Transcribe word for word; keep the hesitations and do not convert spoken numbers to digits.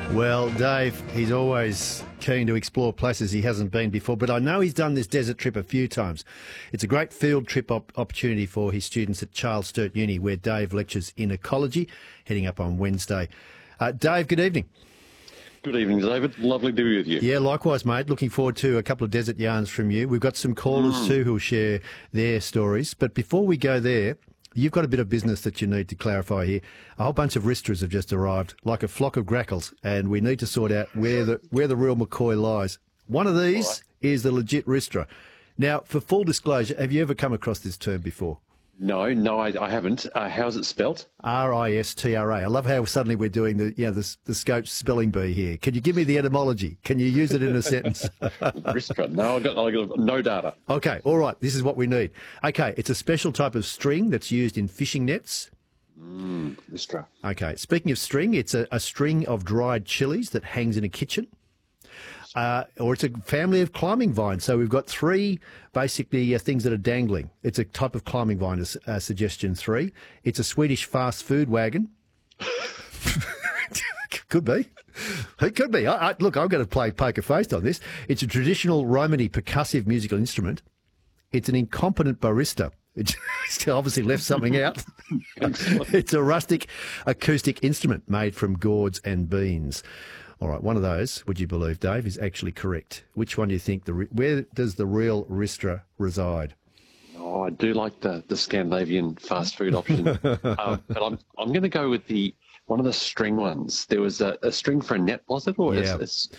Well, Dave, he's always keen to explore places he hasn't been before, but I know he's done this desert trip a few times. It's a great field trip op- opportunity for his students at Charles Sturt Uni, where Dave lectures in ecology, heading up on Wednesday. Uh, Dave, good evening. Good evening, David. Lovely to be with you. Yeah, likewise, mate. Looking forward to a couple of desert yarns from you. We've got some callers mm. too who'll share their stories. But before we go there, you've got a bit of business that you need to clarify here. A whole bunch of ristras have just arrived, like a flock of grackles, and we need to sort out where the where the real McCoy lies. One of these right. is the legit ristra. Now, for full disclosure, have you ever come across this term before? No, no, I, I haven't. Uh, how's it spelt? R I S T R A. I love how suddenly we're doing the you know, the, the Scope spelling bee here. Can you give me the etymology? Can you use it in a sentence? Ristra. No, I've got, I've got no data. Okay, all right. This is what we need. Okay, it's a special type of string that's used in fishing nets. Mm, Ristra. Okay, speaking of string, it's a, a string of dried chilies that hangs in a kitchen. Uh, or it's a family of climbing vines. So we've got three basically uh, things that are dangling. It's a type of climbing vine, is uh, suggestion three. It's a Swedish fast food wagon. Could be. It could be. I, I, look, I'm going to play poker face on this. It's a traditional Romany percussive musical instrument. It's an incompetent barista. It's obviously left something out. It's a rustic acoustic instrument made from gourds and beans. All right, one of those, would you believe, Dave, is actually correct. Which one do you think, the where does the real ristra reside? Oh, I do like the, the Scandinavian fast food option. um, but I'm I'm going to go with the one of the string ones. There was a, a string for a net, was it? Or yeah. It's, it's,